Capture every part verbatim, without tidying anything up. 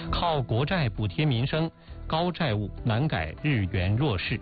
靠国债补贴民生，高债务难改日元弱势。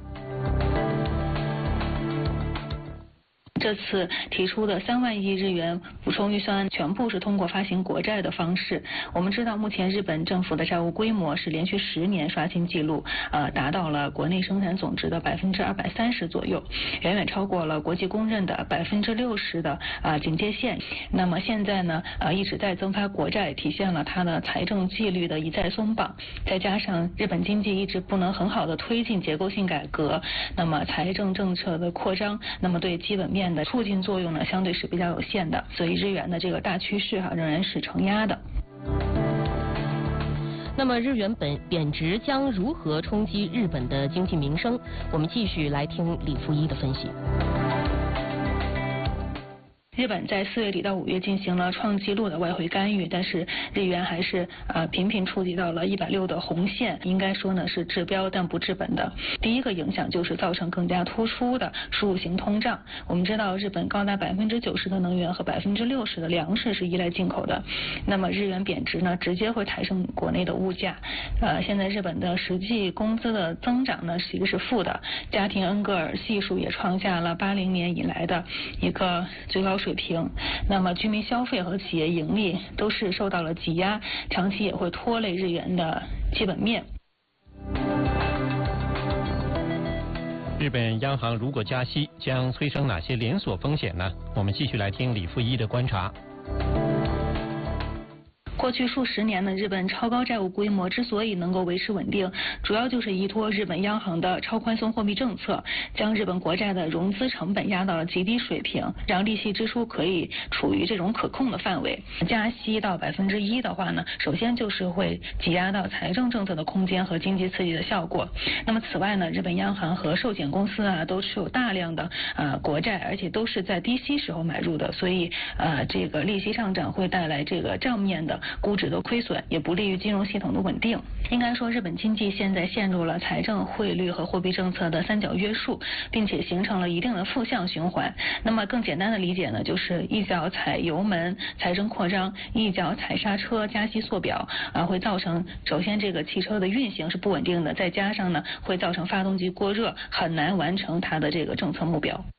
这次提出的三万亿日元补充预算案全部是通过发行国债的方式。我们知道，目前日本政府的债务规模是连续十年刷新纪录，呃，达到了国内生产总值的百分之二百三十左右，远远超过了国际公认的百分之六十的啊、呃、警戒线。那么现在呢，呃，一直在增发国债，体现了它的财政纪律的一再松绑。再加上日本经济一直不能很好的推进结构性改革，那么财政政策的扩张，那么对基本面的促进作用呢，相对是比较有限的，所以日元的这个大趋势哈、啊、仍然是承压的。 那么日元本贬值将如何冲击日本的经济民生？我们继续来听李富一的分析。 日本在四月底到五月进行了创纪录的外汇干预，但是日元还是呃频频触及到了一百六的红线，应该说呢是治标但不治本的。第一个影响就是造成更加突出的输入型通胀。我们知道日本高达百分之九十的能源和百分之六十的粮食是依赖进口的，那么日元贬值呢，直接会抬升国内的物价。呃，现在日本的实际工资的增长呢其实是负的，家庭恩格尔系数也创下了八零年以来的一个最高水平。水平，那么居民消费和企业盈利都是受到了挤压，长期也会拖累日元的基本面。 日本央行如果加息，将催生哪些连锁风险呢？我们继续来听李富一的观察。 过去数十年呢，日本超高债务规模之所以能够维持稳定，主要就是依托日本央行的超宽松货币政策，将日本国债的融资成本压到了极低水平，让利息支出可以处于这种可控的范围。加息到百分之一的话呢，首先就是会挤压到财政政策的空间和经济刺激的效果。那么此外呢，日本央行和寿险公司啊都持有大量的呃国债，而且都是在低息时候买入的，所以呃这个利息上涨会带来这个账面的估值的亏损，也不利于金融系统的稳定。应该说，日本经济现在陷入了财政、汇率和货币政策的三角约束，并且形成了一定的负向循环。那么更简单的理解呢，就是一脚踩油门，财政扩张；一脚踩刹车，加息缩表啊，会造成首先这个汽车的运行是不稳定的，再加上呢会造成发动机过热，很难完成它的这个政策目标。